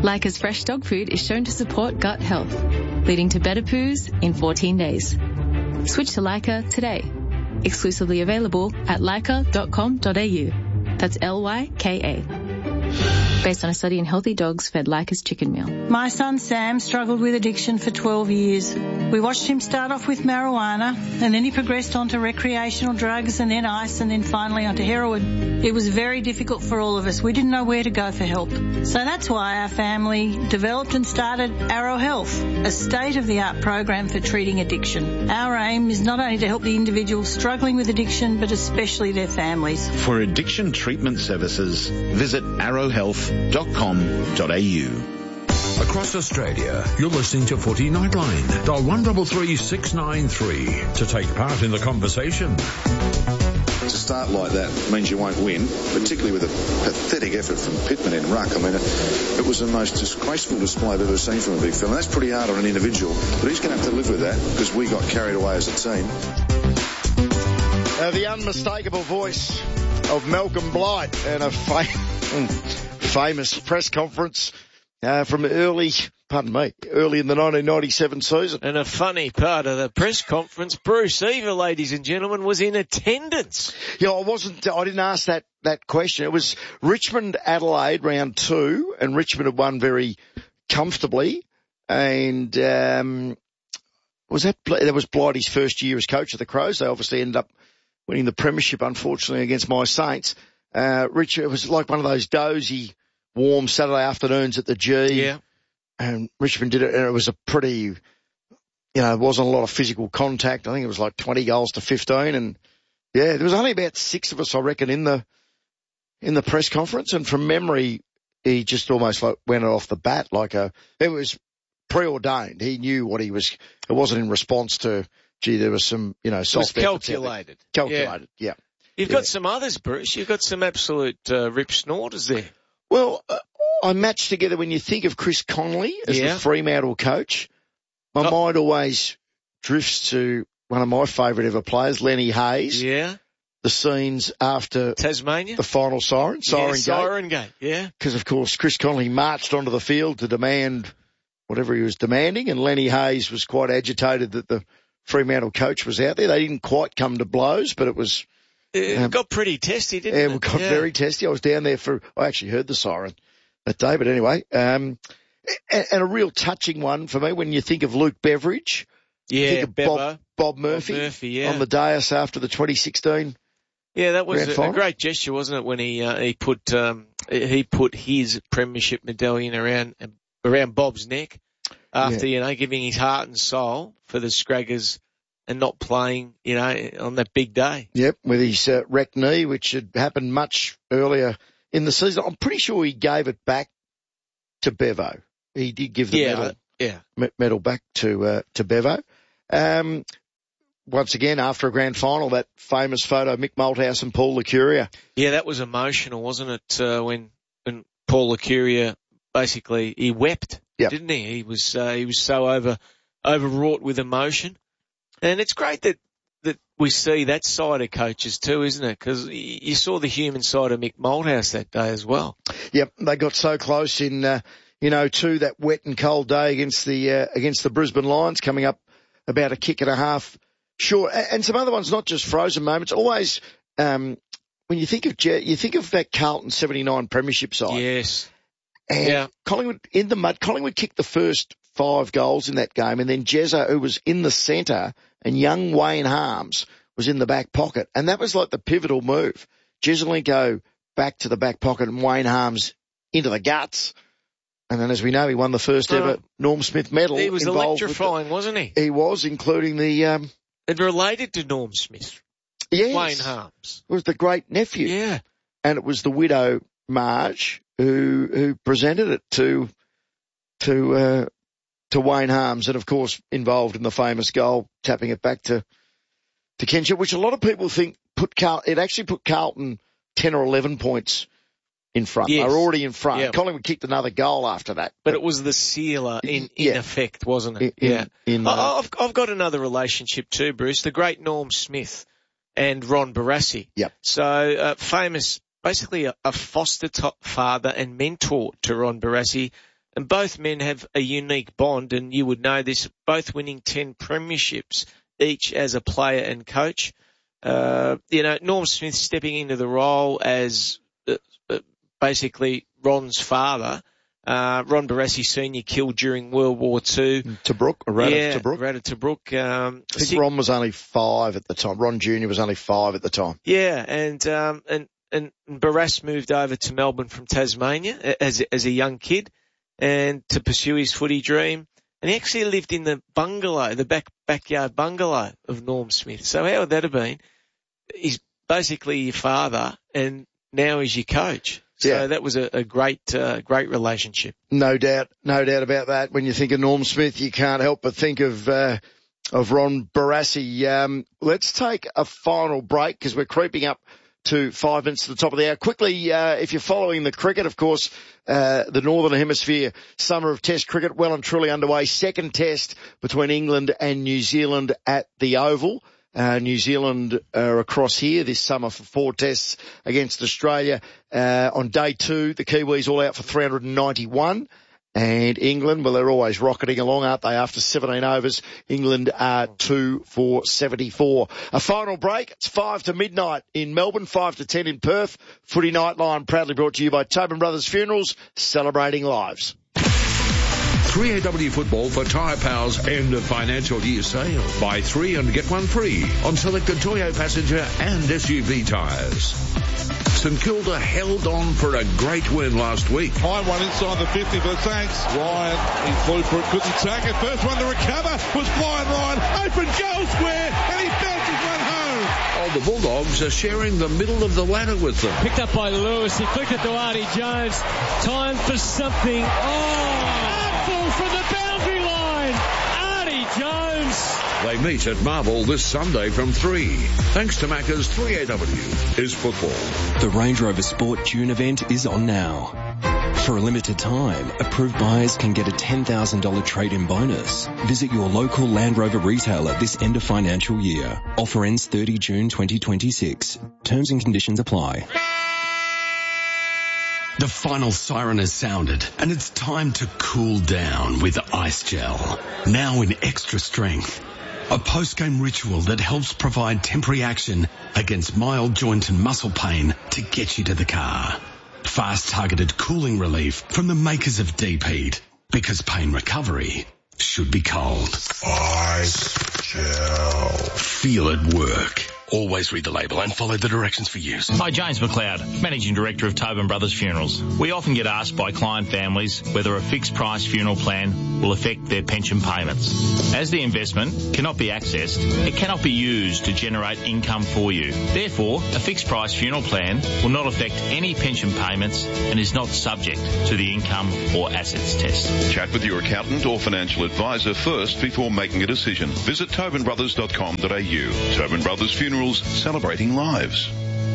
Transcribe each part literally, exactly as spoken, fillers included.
Leica's fresh dog food is shown to support gut health, leading to better poos in fourteen days. Switch to Leica today. Exclusively available at leica dot com dot a u. That's L Y K A. Based on a study in healthy dogs fed Leica's chicken meal. My son Sam struggled with addiction for twelve years. We watched him start off with marijuana, and then he progressed onto recreational drugs, and then ice, and then finally onto heroin. It was very difficult for all of us. We didn't know where to go for help. So that's why our family developed and started Arrow Health, a state-of-the-art program for treating addiction. Our aim is not only to help the individuals struggling with addiction, but especially their families. For addiction treatment services, visit arrow health dot com dot a u. Across Australia, you're listening to Footy Nightline. Dial one three three six nine three to take part in the conversation. To start like that means you won't win, particularly with a pathetic effort from Pittman in ruck. I mean, it, it was the most disgraceful display I've ever seen from a big fella. That's pretty hard on an individual, but he's going to have to live with that because we got carried away as a team. Uh, the unmistakable voice of Malcolm Blight and a fa- famous press conference uh, from early, pardon me, early in the nineteen ninety-seven season. And a funny part of the press conference, Bruce Eva, ladies and gentlemen, was in attendance. Yeah, I wasn't, I didn't ask that, that question. It was Richmond Adelaide round two, and Richmond had won very comfortably. And, um, was that, that was Blighty's first year as coach of the Crows. They obviously ended up winning the premiership, unfortunately, against my Saints. Uh, Richard, it was like one of those dozy, warm Saturday afternoons at the G. Yeah. And Richmond did it, and it was a pretty, you know, it wasn't a lot of physical contact. I think it was like twenty goals to fifteen. And yeah, there was only about six of us, I reckon, in the, in the press conference. And from memory, he just almost like went off the bat like a, it was preordained. He knew what he was, it wasn't in response to, gee, there was some, you know, soft it was calculated. Calculated, yeah. yeah. You've yeah. got some others, Bruce. You've got some absolute uh, rip snorters there. Well, uh, I matched together when you think of Chris Connolly as yeah. the Fremantle coach. My oh. mind always drifts to one of my favourite ever players, Lenny Hayes. Yeah. The scenes after Tasmania, the final siren, siren yeah, gate. Siren gate, yeah. Because, of course, Chris Connolly marched onto the field to demand whatever he was demanding, and Lenny Hayes was quite agitated that the Fremantle coach was out there. They didn't quite come to blows, but it was... It um, got pretty testy, didn't yeah, it? it got yeah. very testy. I was down there for... I actually heard the siren that day, but anyway. Um, and, and a real touching one for me when you think of Luke Beveridge. Yeah, think of Bob, Bob Murphy, Bob Murphy yeah. on the dais after the twenty sixteen Yeah, that was a, a great gesture, wasn't it, when he uh, he put um, he put his premiership medallion around around Bob's neck after, yeah. you know, giving his heart and soul for the Scraggers and not playing, you know, on that big day. Yep, with his uh, wrecked knee, which had happened much earlier in the season. I'm pretty sure he gave it back to Bevo. He did give the yeah, medal, yeah. me- medal back to uh, to Bevo. Um, once again, after a grand final, that famous photo, Mick Malthouse and Paul Licuria. Yeah, that was emotional, wasn't it, uh, when, when Paul Licuria basically, he wept, yep. didn't he? He was uh, he was so over overwrought with emotion. And it's great that, that we see that side of coaches too, isn't it? Because you saw the human side of Mick Malthouse that day as well. Yep, they got so close in, uh, you know, to that wet and cold day against the uh, against the Brisbane Lions, coming up about a kick and a half short. And some other ones, not just frozen moments. Always, um, when you think of Je- you think of that Carlton seventy-nine premiership side. Yes. And yeah. Collingwood in the mud. Collingwood kicked the first five goals in that game, and then Jezza, who was in the centre, and young Wayne Harms was in the back pocket. And that was like the pivotal move. Jesselenko back to the back pocket and Wayne Harms into the guts. And then, as we know, he won the first ever oh, Norm Smith medal. He was electrifying, the, wasn't he? He was, including the... Um, it related to Norm Smith. Yes. Wayne Harms. It was the great nephew. Yeah. And it was the widow, Marge, who who presented it to to uh, to Wayne Harms, and of course involved in the famous goal, tapping it back to to Kensher, which a lot of people think put Carl, it actually put Carlton ten or eleven points in front. Yes. They were already in front. Yeah. Collingwood kicked another goal after that. But, but it was the sealer in, in yeah. effect, wasn't it? In, yeah. In, uh, I've, I've got another relationship too, Bruce. The great Norm Smith and Ron Barassi. Yep. So, uh, famous, basically a, a foster top father and mentor to Ron Barassi. and both men have a unique bond, and you would know this, both winning ten premierships, each as a player and coach. Uh, you know, Norm Smith stepping into the role as uh, uh, basically Ron's father. Uh, Ron Barassi Senior killed during World War Two. Tobruk, or Rada yeah, Tobruk. Rada Tobruk. Um, I think Ron was only five at the time. Ron Junior was only five at the time. Yeah, and, um, and, and Barras moved over to Melbourne from Tasmania as, as a young kid and to pursue his footy dream. And he actually lived in the bungalow, the back, backyard bungalow of Norm Smith. So how would that have been? He's basically your father and now he's your coach. So yeah. that was a, a great, uh, great relationship. No doubt, no doubt about that. When you think of Norm Smith, you can't help but think of, uh, of Ron Barassi. Um, let's take a final break because we're creeping up to five minutes to the top of the hour. Quickly, uh, if you're following the cricket, of course, uh, the Northern Hemisphere summer of Test cricket well and truly underway. Second Test between England and New Zealand at the Oval. Uh, New Zealand are across here this summer for four tests against Australia. Uh, on day two, the Kiwis all out for three hundred ninety-one. And England, well, they're always rocketing along, aren't they? After seventeen overs, England are two for seventy-four. A final break. It's five to midnight in Melbourne, five to ten in Perth. Footy Nightline proudly brought to you by Tobin Brothers Funerals, celebrating lives. three A W Football for Tyre Power's end of financial year sale. Buy three and get one free on selected Toyo passenger and S U V tyres. St Kilda held on for a great win last week. High one inside the fifty for the Saints. Ryan, he flew for it, couldn't tack it. First one to recover was flying Ryan. Open goal square, and he bounces one home. Oh, the Bulldogs are sharing the middle of the ladder with them. Picked up by Lewis. He flicked it to Artie Jones. Time for something. Oh! From the boundary line, Artie Jones. They meet at Marvel this Sunday from three. Thanks to Macca's three A W is football. The Range Rover Sport June event is on now. For a limited time, approved buyers can get a ten thousand dollars trade-in bonus. Visit your local Land Rover retailer this end of financial year. Offer ends thirtieth of June twenty twenty-six. Terms and conditions apply. The final siren has sounded, and it's time to cool down with Ice Gel. Now in extra strength. A post-game ritual that helps provide temporary action against mild joint and muscle pain to get you to the car. Fast targeted cooling relief from the makers of Deep Heat. Because pain recovery should be cold. Ice Gel. Feel it work. Always read the label and follow the directions for use. Hi, James McLeod, Managing Director of Tobin Brothers Funerals. We often get asked by client families whether a fixed price funeral plan will affect their pension payments. As the investment cannot be accessed, it cannot be used to generate income for you. Therefore, a fixed price funeral plan will not affect any pension payments and is not subject to the income or assets test. Chat with your accountant or financial advisor first before making a decision. Visit tobin brothers dot com dot a u. Tobin Brothers Funerals, celebrating lives.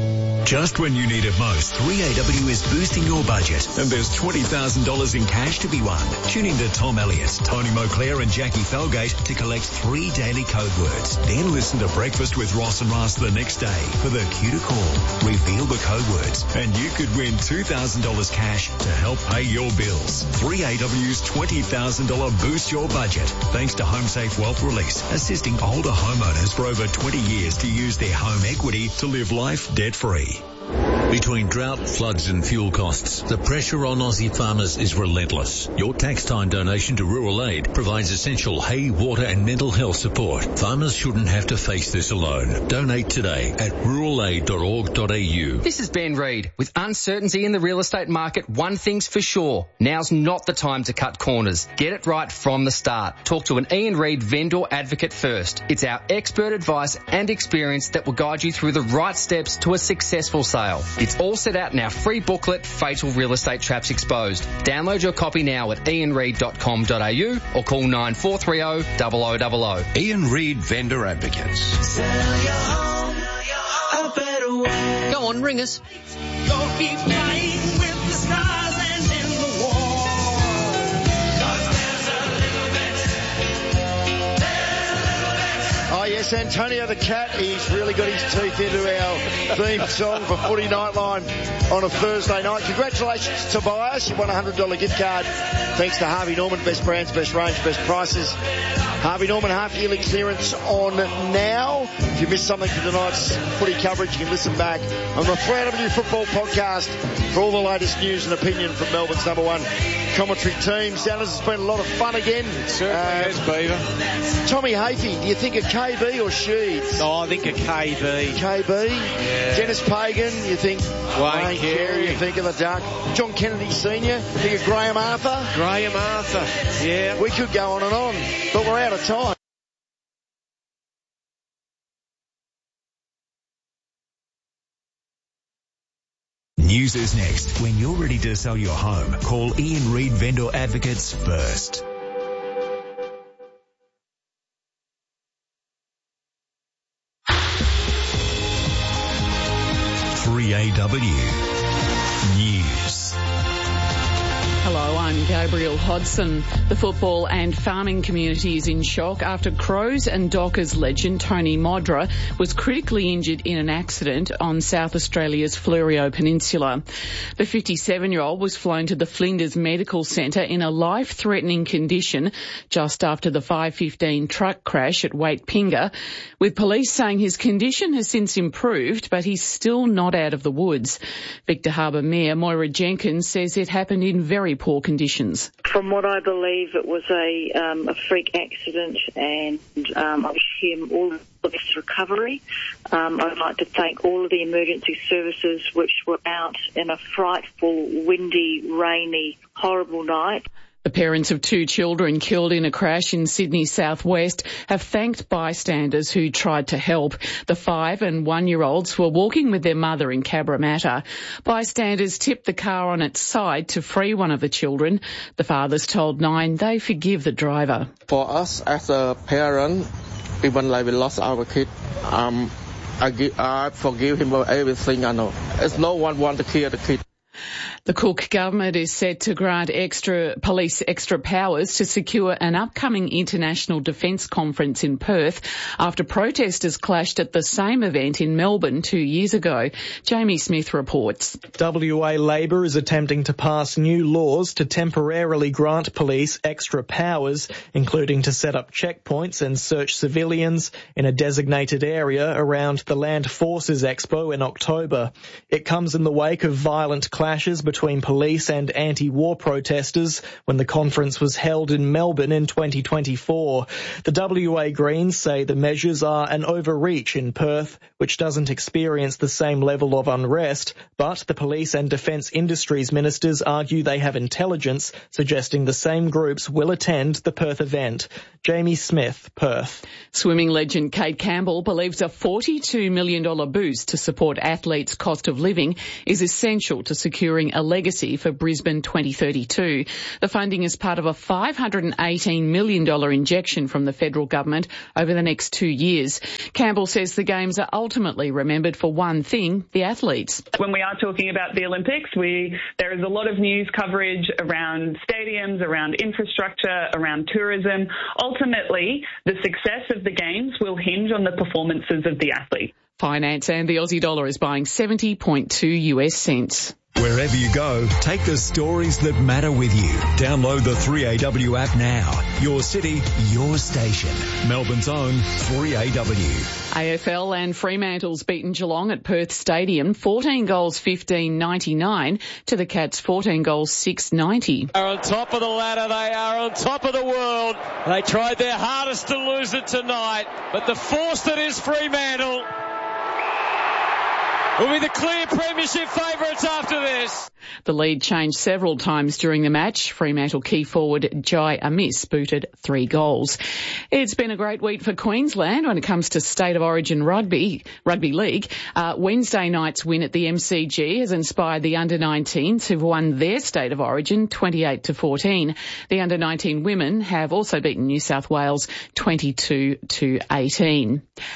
Just when you need it most, three A W is boosting your budget. And there's twenty thousand dollars in cash to be won. Tune in to Tom Elliott, Tony Moclair and Jackie Felgate to collect three daily code words. Then listen to Breakfast with Ross and Ross the next day for the cue to call. Reveal the code words and you could win two thousand dollars cash to help pay your bills. three A W's twenty thousand dollars Boost Your Budget. Thanks to HomeSafe Wealth Release, assisting older homeowners for over twenty years to use their home equity to live life debt-free. Between drought, floods and fuel costs, the pressure on Aussie farmers is relentless. Your tax time donation to Rural Aid provides essential hay, water and mental health support. Farmers shouldn't have to face this alone. Donate today at rural aid dot org dot a u. This is Ben Reid. With uncertainty in the real estate market, one thing's for sure. Now's not the time to cut corners. Get it right from the start. Talk to an Ian Reid vendor advocate first. It's our expert advice and experience that will guide you through the right steps to a successful sale. It's all set out in our free booklet, Fatal Real Estate Traps Exposed. Download your copy now at ian reid dot com dot a u or call nine four three zero, zero zero zero zero. Ian Reid Vendor Advocates. Sell your home a better way. Go on, ring us. Go keep flying with the stars and in the war. 'Cause there's a little bit, there's a little bit. Oh yes, Tobias Antonio the Cat. He's really got his teeth into our theme song for Footy Nightline on a Thursday night. Congratulations, Tobias. You won a one hundred dollars gift card thanks to Harvey Norman. Best brands, best range, best prices. Harvey Norman half-yearly clearance on now. If you missed something from tonight's footy coverage, you can listen back on the three A W Football Podcast for all the latest news and opinion from Melbourne's number one commentary team. Sanders, it's been a lot of fun again. It certainly uh, has, Beaver. Tommy Hafey, do you think a K B or Sheeds? Oh, I think a K B. K B? Yeah. Dennis Pagan, you think Wayne, Wayne Carey. Carey, you think of the Duck. John Kennedy Senior, you think of Graham Arthur? Graham Arthur, yeah. We could go on and on, but we're out of time. News is next. When you're ready to sell your home, call Ian Reid Vendor Advocates first. three A W News. Hello, I'm Gabriel Hodson. The football and farming community is in shock after Crows and Dockers legend Tony Modra was critically injured in an accident on South Australia's Fleurieu Peninsula. The fifty-seven-year-old was flown to the Flinders Medical Centre in a life-threatening condition just after the five fifteen truck crash at Waitpinga, with police saying his condition has since improved, but he's still not out of the woods. Victor Harbour Mayor Moira Jenkins says it happened in very poor conditions. From what I believe, it was a, um, a freak accident, and um, I wish him all the best recovery. Um, I'd like to thank all of the emergency services which were out in a frightful, windy, rainy, horrible night. The parents of two children killed in a crash in Sydney southwest have thanked bystanders who tried to help. The five and one-year-olds were walking with their mother in Cabramatta. Bystanders tipped the car on its side to free one of the children. The fathers told Nine they forgive the driver. For us as a parent, even like we lost our kid, um, I, give, I forgive him for everything I know. It's no one want to kill the kid. The Cook government is set to grant extra police extra powers to secure an upcoming international defence conference in Perth after protesters clashed at the same event in Melbourne two years ago. Jamie Smith reports. W A Labor is attempting to pass new laws to temporarily grant police extra powers, including to set up checkpoints and search civilians in a designated area around the Land Forces Expo in October. It comes in the wake of violent clashes between police and anti-war protesters when the conference was held in Melbourne in twenty twenty-four. The W A Greens say the measures are an overreach in Perth, which doesn't experience the same level of unrest, but the police and defence industries ministers argue they have intelligence suggesting the same groups will attend the Perth event. Jamie Smith, Perth. Swimming legend Kate Campbell believes a forty-two million dollars boost to support athletes' cost of living is essential to securing a legacy for Brisbane twenty thirty-two. The funding is part of a five hundred eighteen million dollars injection from the federal government over the next two years. Campbell says the Games are ultimately remembered for one thing, the athletes. When we are talking about the Olympics, we there is a lot of news coverage around stadiums, around infrastructure, around tourism. Ultimately, the success of the Games will hinge on the performances of the athletes. Finance and the Aussie dollar is buying seventy point two US cents. Wherever you go, take the stories that matter with you. Download the three A W app now. Your city, your station. Melbourne's own three A W. A F L and Fremantle's beaten Geelong at Perth Stadium fourteen goals fifteen ninety-nine to the Cats fourteen goals six ninety. They are on top of the ladder. They are on top of the world. They tried their hardest to lose it tonight, but the force that is Fremantle will be the clear premiership favourites after this. The lead changed several times during the match. Fremantle key forward Jai Amiss booted three goals. It's been a great week for Queensland when it comes to State of Origin rugby, rugby league. Uh, Wednesday night's win at the M C G has inspired the under nineteens who've won their State of Origin twenty-eight to fourteen. The under nineteen women have also beaten New South Wales twenty-two to eighteen.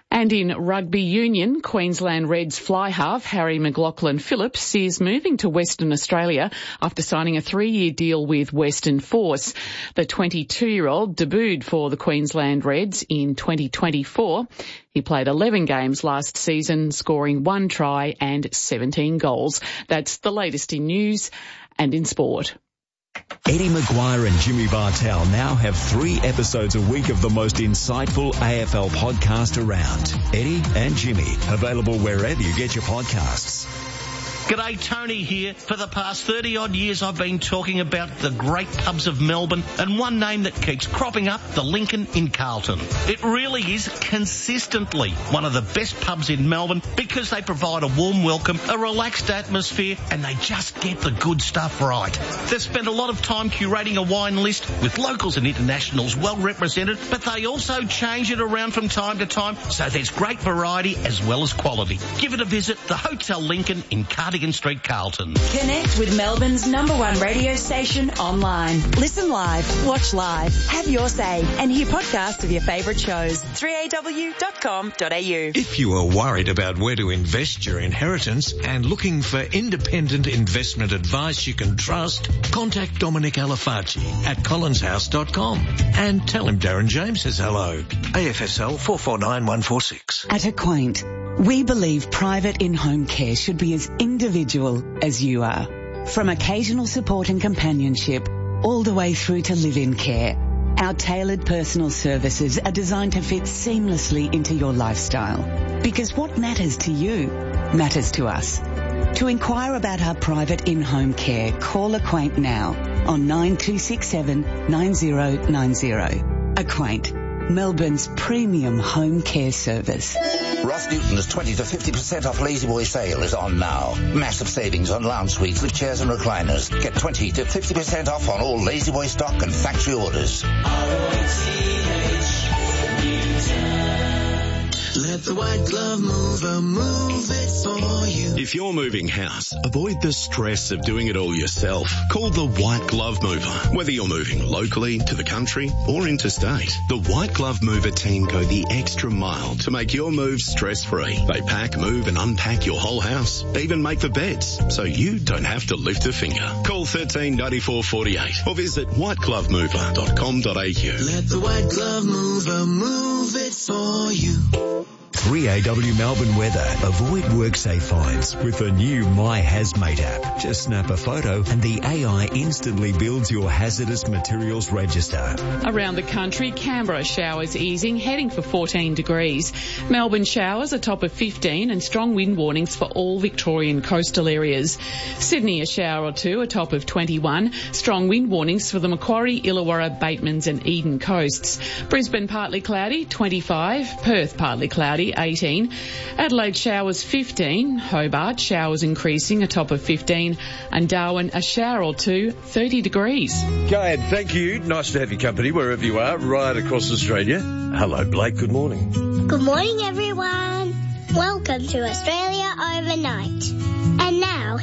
And in rugby union, Queensland Reds fly half Harry McLaughlin Phillips is moving to Western Australia after signing a three-year deal with Western Force. The twenty-two-year-old debuted for the Queensland Reds in twenty twenty-four. He played eleven games last season, scoring one try and seventeen goals. That's the latest in news and in sport. Eddie Maguire and Jimmy Bartell now have three episodes a week of the most insightful A F L podcast around. Eddie and Jimmy, available wherever you get your podcasts. G'day, Tony here. For the past thirty odd years I've been talking about the great pubs of Melbourne, and one name that keeps cropping up, the Lincoln in Carlton. It really is consistently one of the best pubs in Melbourne because they provide a warm welcome, a relaxed atmosphere, and they just get the good stuff right. They've spent a lot of time curating a wine list with locals and internationals well represented, but they also change it around from time to time, so there's great variety as well as quality. Give it a visit, the Hotel Lincoln in Cardigan Street, Carlton. Connect with Melbourne's number one radio station online. Listen live, watch live, have your say, and hear podcasts of your favourite shows. three a w dot com dot a u. If you are worried about where to invest your inheritance and looking for independent investment advice you can trust, contact Dominic Alafacci at collins house dot com and tell him Darren James says hello. A F S L four four nine one four six. At Acquaint, we believe private in-home care should be as individual as you are. From occasional support and companionship, all the way through to live-in care, our tailored personal services are designed to fit seamlessly into your lifestyle. Because what matters to you matters to us. To inquire about our private in-home care, call Acquaint now on nine two six seven nine zero nine zero. Acquaint, Melbourne's premium home care service. Ross Newton's twenty to fifty percent off Lazy Boy sale is on now. Massive savings on lounge suites with chairs and recliners. Get twenty to fifty percent off on all Lazy Boy stock and factory orders. Let the white glove mover move it for you. If you're moving house, avoid the stress of doing it all yourself. Call the White Glove Mover. Whether you're moving locally, to the country, or interstate, the White Glove Mover team go the extra mile to make your move stress-free. They pack, move and unpack your whole house, even make the beds, so you don't have to lift a finger. Call thirteen ninety-four forty-eight or visit white glove mover dot com dot a u. Let the white glove mover move it for you. three A W Melbourne weather. Avoid WorkSafe fines with the new My Hazmate app. Just snap a photo and the A I instantly builds your hazardous materials register. Around the country, Canberra showers easing, heading for fourteen degrees. Melbourne showers a top of fifteen and strong wind warnings for all Victorian coastal areas. Sydney a shower or two, a top of twenty-one. Strong wind warnings for the Macquarie, Illawarra, Batemans and Eden coasts. Brisbane partly cloudy, twenty-five. Perth partly cloudy, eighteen. Adelaide showers fifteen. Hobart showers increasing, a top of fifteen. And Darwin a shower or two, thirty degrees. Gad, thank you. Nice to have your company wherever you are, right across Australia. Hello, Blake. Good morning. Good morning, everyone. Welcome to Australia Overnight. And now,